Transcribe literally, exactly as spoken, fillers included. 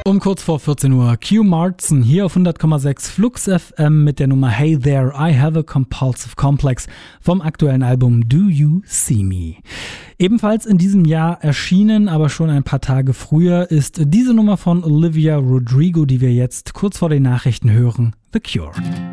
Um kurz vor vierzehn Uhr, Q Martzen hier auf hundert Komma sechs Flux F M mit der Nummer Hey There, I Have a Compulsive Complex vom aktuellen Album Do You See Me. Ebenfalls in diesem Jahr erschienen, aber schon ein paar Tage früher, ist diese Nummer von Olivia Rodrigo, die wir jetzt kurz vor den Nachrichten hören, The Cure.